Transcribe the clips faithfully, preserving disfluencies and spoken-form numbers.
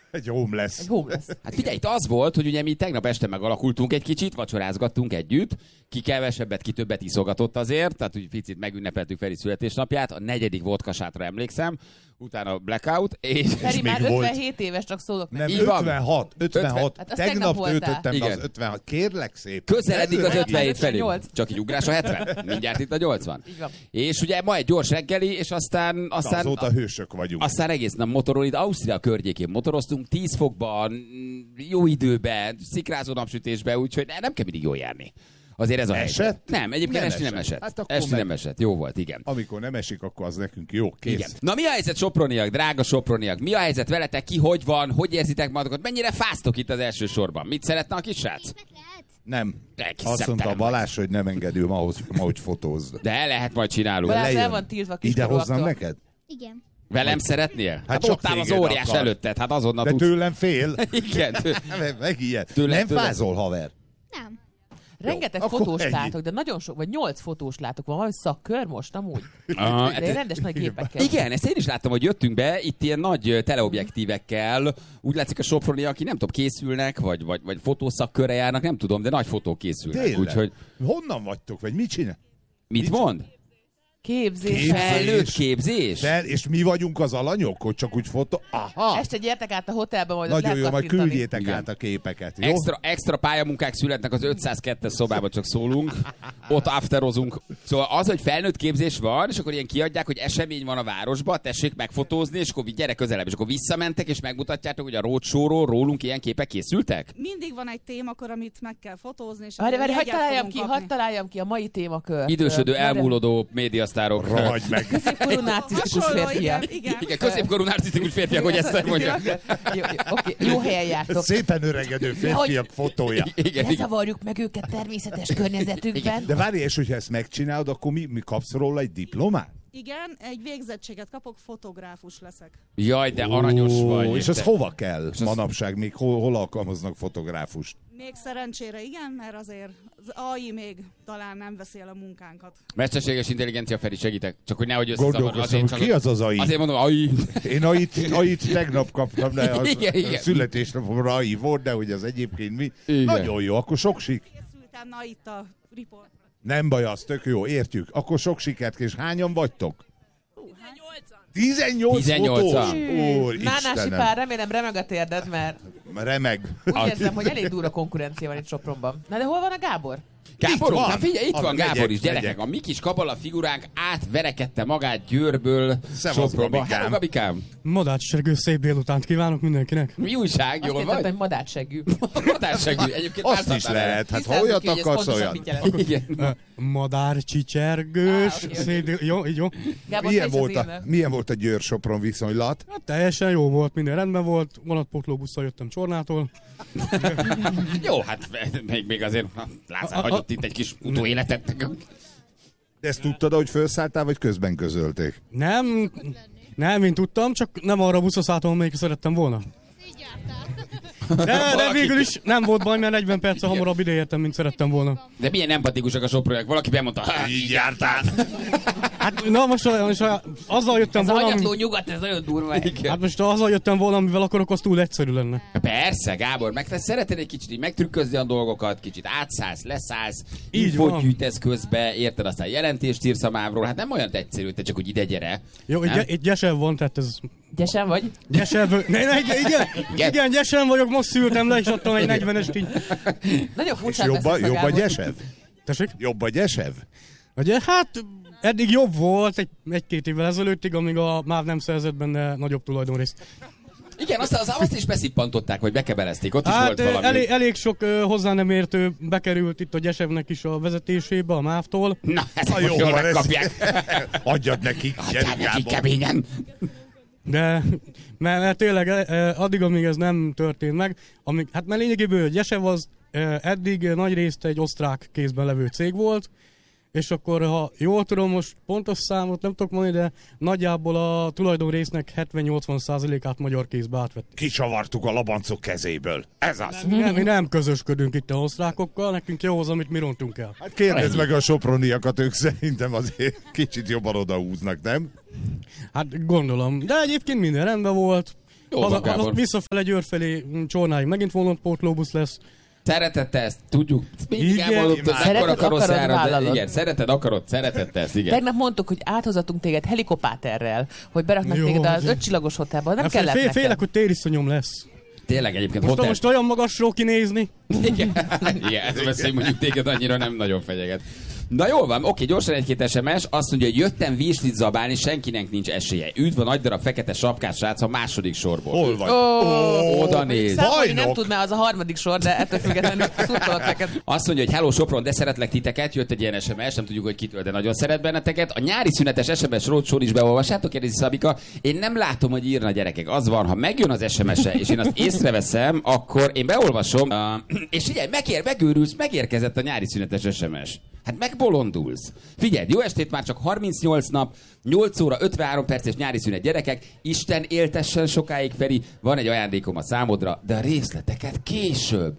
Egy homeless. Egy homeless. Hát figyelj, itt az volt, hogy ugye mi tegnap este megalakultunk egy kicsit, vacsorázgattunk együtt, ki kevesebbet, ki többet iszogatott azért, tehát úgy picit megünnepeltük Feri születésnapját, a negyedik vodkasátra emlékszem, utána blackout, és... Feri már még ötvenhét volt... éves, csak szólok nem, neki. ötvenhat, ötvenhat. Hát tegnap töltöttem Igen. az ötvenhat. Kérlek szépen. Közeledik az ötvenhét felé. ötvennyolc. Csak így ugrás a hetven. Mindjárt itt a nyolcvan. Így van. És ugye ma egy gyors reggeli, és aztán... aztán Azóta hősök vagyunk. Aztán egész nap motoron, itt Ausztria környékén motoroztunk, tíz fokban, jó időben, szikrázó napsütésben, úgyhogy nem kell mindig jól járni. Azért ez a Esett? helyzet. Nem, egyébként Nem esti nem esett. esett. Hát akkor Esti meg- nem esett. Jó volt, igen. Amikor nem esik, akkor az nekünk jó. Kész. Igen. Na mi a helyzet, soproniak, drága soproniak? Mi a helyzet veletek, ki hogy van, hogy érzitek magatokat, mennyire fáztok itt az első sorban? Mit szeretne a kisrác? Nem. De kis Azt mondta a szemtelen Balázs, hogy nem engedő ahhoz, hogy fotózd. De lehet, majd csinálunk. Balázs el lejön. van tiltva Ide kiskorúaktól. hozzam neked? Igen. Velem szeretnél? Hát, hát csak ott áll az téged óriás akar. előtted, hát azonnal De tudsz. tőlem fél. Igen. tő- Megijed. Tőle- Nem tőle- fázol, haver. Nem. Rengeteg Jó, akkor fotós ennyi. látok, de nagyon sok, vagy nyolc fotós látok. Van valami szakkör most, amúgy? Aha, De rendes nagy gépekkel. Igen, ezt én is láttam, hogy jöttünk be, itt ilyen nagy ö, teleobjektívekkel, úgy látszik a soproni, aki nem tudom, készülnek, vagy, vagy, vagy fotószakkörre járnak, nem tudom, de nagy fotók készülnek. Tényleg. Úgyhogy Honnan vagytok, vagy mit csinál? mit mond? Képzés. Képzés. Felnőtt képzés? Fel, és mi vagyunk az alanyok, hogy csak úgy fotó... Aha! Este gyertek át a hotelbe, majd ott Nagyon lehet jó, majd kattintani. küldjétek Igen. át a képeket, jó? Extra, extra pályamunkák születnek az ötszázkettes szobában, csak szólunk. Ott afterozunk. Szóval az, hogy felnőtt képzés van, és akkor ilyen kiadják, hogy esemény van a városban, tessék megfotózni, és akkor gyere közelebb. És akkor visszamentek, és megmutatjátok, hogy a roadshow-ról rólunk ilyen képek készültek? Mindig van egy témakör, amit meg kell fotózni, és Várj, várj, hadd jegyet találjam fogunk ki, kapni. hadd találjam ki a mai témakör. Idősödő, Ö, elmúlódó médiasztárok. Rohagy meg! Középkorú narcisztikus Hasonló, férfiak. igen, igen. Igen, középkorú narcisztikus férfiak, hogy ezt mondja. Jó, jó, oké, jó helyen jártok. Szépen öregedő férfiak fotója. Igen, Ne igen. zavarjuk meg őket természetes környezetükben. De várj, és hogyha ezt megcsinálod, akkor mi, mi kapsz róla egy diplomát? Igen, egy végzettséget kapok, fotográfus leszek. Jaj, de aranyos Ó, vagy. És az Te- hova kell az- manapság? Még hol, hol alkalmaznak fotográfust? Még szerencsére igen, mert azért az á i még talán nem veszi el a munkánkat. Mesterséges intelligencia, Feri, segítek. Csak hogy nehogy összezavar. Gondolkozom, hogy ki az az á i? Azért mondom, ai. Én á i-t tegnap kaptam, de az Igen, igen. a születésnapomra á i volt, de hogy az egyébként mi? Igen. Nagyon jó, akkor sok sik. Készültem na itt a report. Nem baj, az tök jó, értjük. Akkor sok sikert, és hányan vagytok? tizennyolc tizennyolcan. fotós? Úr, Nánási Istenem. pár, remélem remeg a térded, mert Remeg. úgy érzem, hogy elég durva konkurencia van itt Sopronban. Na de hol van a Gábor? Gáborunk, van. hát figyelj, itt A van Gábor megyek, is, gyerekek. megyek. A mi kis kabala figuránk átverekedte magát Győrből Szevasz, Sopronba. Gabikám. Hello, Gabikám. Madácsergő szép délutánt kívánok mindenkinek. Mi újság, Azt jól értettem, vagy? hogy madácsegű. Madársegű. Egyébként Azt már is tartál lehet, hát ha Tisztázzuk olyat ki, hogy ez akarsz, pontosan olyan. mit jelent. Igen. Ö, Madárcsicsergős, Á, oké, szép dél... Jó, így jó. Gábor, te Milyen is az volt, a, élne. milyen volt a Győr-Sopron viszonylat? Hát teljesen jó volt, minden rendben volt. Vonatpótlóbusszal jöttem Csornától. Jó, hát még, még azért Lázár hagyott itt egy kis utóéletet. De ezt tudtad, hogy felszálltál, vagy közben közölték? Nem, nem, én tudtam, csak nem arra a buszra szálltam, amelyik szerettem volna. Így jártál. De, de Valaki- végül is nem volt baj, mert negyven perccel hamarabb ideértem, mint szerettem volna. De milyen empatikusak a soproniak. Valaki bemondta, "Há, így jártál. Hát, na most, most azzal jöttem Ez a volna, hanyatló ami, nyugat, ez nagyon durva. hát most azzal jöttem volna, amivel akarok, az túl egyszerű lenne. Persze, Gábor, meg te szereted egy kicsit így megtrükközni a dolgokat, kicsit átszállsz, leszállsz, Így infót van. gyűjtesz közbe, érted, aztán jelentést írsz a mávról, hát nem olyan egyszerű, te csak úgy ide gyere. Jó, Nem? egy, egy gyesel van, tehát ez... Gyesen vagy? Gyesel, ne, ne, igen, igen, igen, gyesen vagyok, most szültem le, és adtam egy negyvenest így. Nagyon És furcsán jobb a, beszélsz a jobb a Gábor. gyesev? Tessék? Jobb a gyesev? Ugye, hát eddig jobb volt egy, egy-két évvel ezelőttig, amíg a MÁV nem szerzett benne nagyobb tulajdonrészt. Igen, azt, az, azt is beszippantották, vagy bekebelezték, ott is Hát volt valami. elég, elég sok uh, hozzá nem értő bekerült itt a Gyesevnek is a vezetésébe, a MÁV-tól. Na, ezt Na most jó, jól van, megkapják. Adjad nekik, Adják gyerünk neki Gábor. keményen. De mert, mert tényleg eh, addig, amíg ez nem történt meg, amíg, hát mert lényegéből a Gyesev az eh, eddig nagy részt egy osztrák kézben levő cég volt, és akkor, ha jól tudom, most pontos számot nem tudok mondani, de nagyjából a tulajdonrésznek hetven-nyolcvan százalékát magyar kézbe átvettük. Kicsavartuk a labancok kezéből. Ez az. Nem, mi nem közösködünk itt a osztrákokkal, nekünk jó az, amit mi rontunk el. Hát kérdezd meg a soproniakat, ők szerintem azért kicsit jobban odahúznak, nem? Hát gondolom, de egyébként minden rendben volt. Jó van, Az, az Gábor. visszafele Győr felé Csornáig megint vonatpótlóbusz lesz. Szereted te ezt, tudjuk. Mindig Igen. elmondott, hogy Szereted, ekkora karosszárad, akarod, de vállalod. igen, szereted, akarod, szereted te ezt, igen. Tegnap mondtuk, hogy áthozatunk téged helikopáterrel, hogy beraknak Jó, téged az de- ötcsillagos hotelba. Nem Hát kellett fél, nekem. félek, hogy tériszonyom lesz. Tényleg egyébként Most, hotel... most olyan magasról kinézni. Igen, igen, ez vesz, hogy mondjuk téged annyira nem nagyon fenyeget. Na jól van, oké, gyorsan egy-két es em es. Azt mondja, hogy jöttem virslit zabálni, senkinek nincs esélye. Üdv a nagy darab fekete sapkás srác a második sorból. Hol vagy? Ó, Oda néz. Számolni nem Bajnok. tud, mert az a harmadik sor, de ettől függetlenül szurkolok neked. Azt mondja, hogy hello Sopron, de szeretlek titeket, jött egy ilyen es em es, nem tudjuk, hogy kitől, de nagyon szeret benneteket. A nyári szünetes es em es rócsón is beolvassátok, kérdezi Szabika. Én nem látom, hogy írna gyerekek. Az van, ha megjön az es em es-e, és én azt észreveszem, akkor én beolvasom, uh, és figyelj, megér, megőrülsz, megérkezett a nyári szünetes es em es. Hát megbolondulsz. Figyelj, jó estét, már csak harmincnyolc nap, nyolc óra ötvenhárom perces nyári szünet gyerekek. Isten éltessen sokáig, Feri, van egy ajándékom a számodra, de a részleteket később.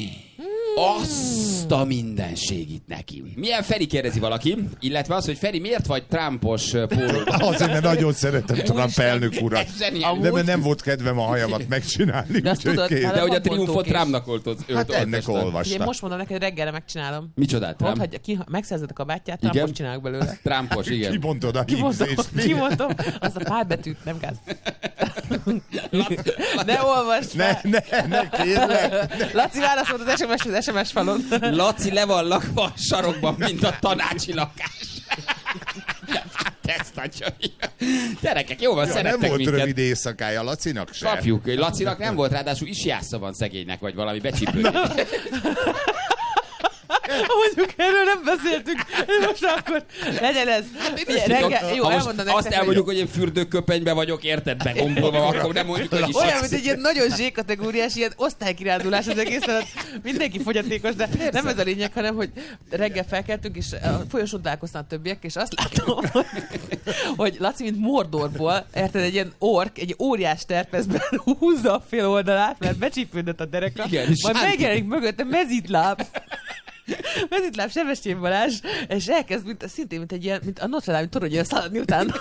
Azt a mindenségit neki. Milyen Feri, kérdezi valaki, illetve az, hogy Feri, miért vagy Trumpos pólóban? Azért, mert nagyon szeretem Trump elnök urat. Ez zseniális. De mert nem volt kedvem a hajamat megcsinálni. De azt úgyhogy tudod, kész. hát De hogy a van triumfot pontókés. Trumpnak oltott. Hát ennek Ugye, olvasta. most mondom neked, reggelre megcsinálom. Micsodát, Mondd, Trump? hogy ki, megszerzed a kabátját, Igen. Trumpot csinálok belőle. Trumpos, igen. Kimondod a Kimondom, hímzést. kimondom, azt a pár betűt, nem gáz. Ne olvasd Ne, fel! ne, ne, kérlek. Laci válaszolt az es em es az es em es falon. Laci le van lakva a sarokban, mint a tanácsi lakás. Ezt adja. Gyerekek, jó van, Ja, szerettek nem volt minket. rövid éjszakája Lacinak se. Kapjuk. Lacinak nem volt, ráadásul isjásza van szegénynek, vagy valami becsípő. Mondjuk erről nem beszéltünk. Most akkor legyen ez. Figyelj, reggel, jó, Ha most elmondom azt nektek, elmondjuk, hogy én fürdőköpenybe vagyok, érted, begombolva, akkor nem mondjuk, hogy is. olyan, mint egy ilyen nagyon zsé-kategóriás, ilyen osztálykirándulás az egész, tehát mindenki fogyatékos, de nem ez a lényeg, hanem, hogy reggel felkeltünk, és a folyosón találkoztam a többiek, és azt látom, hogy, hogy Laci, mint Mordorból, érted, egy ilyen ork, egy óriás terpezben húzza a fél oldalát, mert becsípődött a dereka, Igen, és majd sánti. megjelenik mögötte mezitláb. Mezitláb Sebestyén Balázs, és elkezd, mint, szintén, mint egy ilyen, mint a Notre Dame toronyra szaladni utána.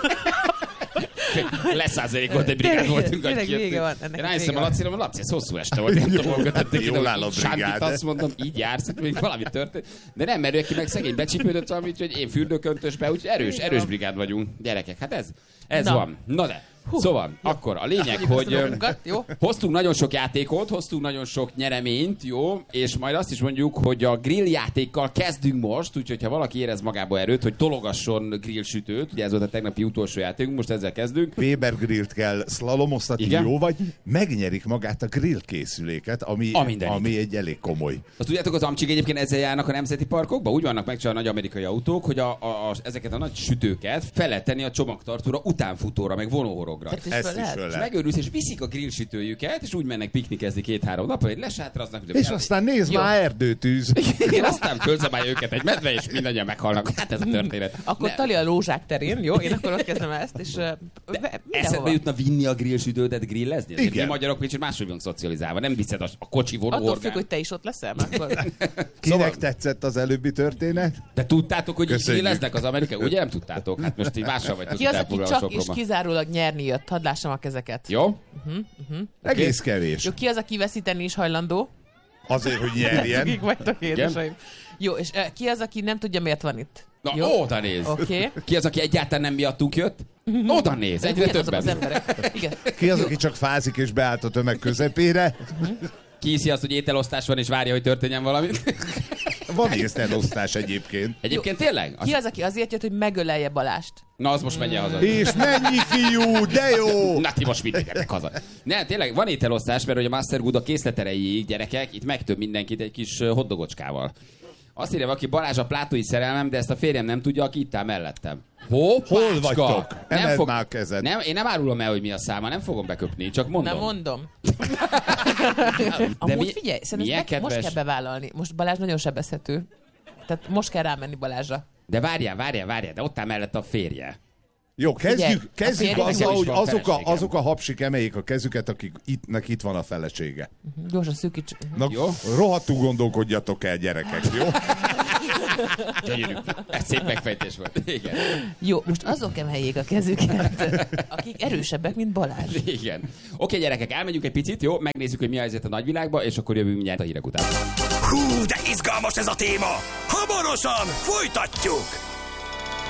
Leszázalékolt egy brigád voltunk. Tényleg vége van, ennek Én rájöttem vége a van. Lacira, hogy Laci, ez hosszú este volt. Nem tudom, hol kötötték Jól ide, áll a hogy Sándit brigád. azt mondom, így jársz, hogy még valami történt. De nem, mert ő ki meg szegény becsípődött valami, úgyhogy én fürdőköntösbe, úgyhogy erős, erős brigád vagyunk. Gyerekek, hát ez, ez Na. van. Na de, szóval, akkor a lényeg, hogy... Köszönöm magunkat, jó? Hoztunk nagyon sok játékot, hoztunk nagyon sok nyereményt, jó? És majd azt is mondjuk, hogy a grill játékkal kezdünk most, úgyhogy ha valaki érez magába erőt, hogy tologasson grill sütőt, ugye ez volt a tegnapi utolsó játékunk, most ezzel kezdünk. Weber grillt kell szlalomoztatni, Igen. jó vagy? Megnyerik magát a grill készüléket, ami, A mindenit. ami egy elég komoly. Azt tudjátok, az amcsik egyébként ezzel járnak a nemzeti parkokba? Úgy vannak megcsinálva nagy amerikai autók, hogy a, a, a, ezeket a nagy sütőket fel lehet tenni a csomagtartóra, utánfutóra, meg vonóhorogra. Tehát is Ezt föl is lehet? föl És lehet. megőrülsz, és viszik a grillsütőjüket, és úgy mennek piknikezni két-három napra, hogy lesátraznak. És aztán nézd Jó. már, erdőtűz. Én aztán fölzabálja őket egy medve, és mindannyian meghalnak. Hát ez a történet. Akkor Ne- Tali a lózsák terén, jó? Én akkor ott kezdem ezt, és uh, Eszedbe mindenhova. jutna vinni a grillsütődet grillezni? Ezért Igen. Mi magyarok kicsit máshogy vagyunk szocializálva. Nem viszed a, a kocsi Attól függ, vonóhorgán. hogy te is ott leszel, mert akkor... Kinek Szóval- tetszett az előbbi történet? De tudtátok, hogy így Köszönjük. grilleznek az amerikai? Ugye nem tudtátok? Hát most így mással vagytok Ki itt az, aki elfoglalva csak és Sopronban. kizárólag nyerni jött? Hadd lássam a kezeket. Jó? Egész kevés. Jó, ki az, aki veszíteni is hajlandó? Azért, hogy nyerjen. Kik vagytok, édesaim. Jó, és uh, ki az, aki nem tudja, miért van itt? Na, Jó? oda néz. Oké. Okay. Ki az, aki egyáltalán nem miattunk jött? Oda néz, egyre Ugyanazok az többen. emberek. Igen. Ki az, aki csak fázik és beállt a tömeg közepére? Ki hiszi azt, hogy ételosztás van, és várja, hogy történjen valami? Van észrelosztás egyébként. Egyébként tényleg? Ki Az... az, aki azért jött, hogy megölelje Balást? Na, az most menjen haza. És mennyi fiú, de jó! Na, ti most mit menjetek haza? Nem, tényleg van ételosztás, mert hogy a Master Good a készleterejéig, gyerekek, itt megtöbb mindenkit egy kis ö, hoddogocskával. Azt írja valaki, Balázs a plátói szerelmem, de ezt a férjem nem tudja, aki itt áll mellettem. Hoppácska! Hol vagytok? Emeld már a kezed. Nem, én nem árulom el, hogy mi a száma, nem fogom beköpni, csak mondom. Nem mondom. De Amúgy mi- figyelj, szerintem milyen meg, most kedves- kell bevállalni. Most Balázs nagyon sebezhető. Tehát most kell rámenni Balázsra. De várjál, várjál, várjál, de ott áll mellett a férje. Jó, kezdjük, Figyelj, kezdjük a férjem azzal, is hogy van azok a, feleségem. azok a hapsik emeljék a kezüket, akik ittnek itt van a felesége. Gyorsan szűkíts. Na, Jó. rohadtul gondolkodjatok el, gyerekek, jó? Gyönyörű. Ez szép megfejtés volt. Igen. Jó, most azok emeljék a kezüket, akik erősebbek, mint Balázs. Igen. Oké, gyerekek, elmegyünk egy picit, jó? Megnézzük, hogy mi a helyzet a nagyvilágban, és akkor jövünk mindjárt a hírek után. Hú, de izgalmas ez a téma! Hamarosan folytatjuk!